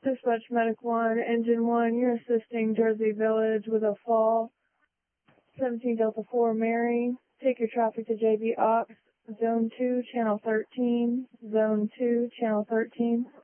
Dispatch Medic 1, Engine 1, you're assisting Jersey Village with a fall. 17 Delta 4, Mary. Take your traffic to JB Ox. Zone 2, Channel 13. Zone 2, Channel 13.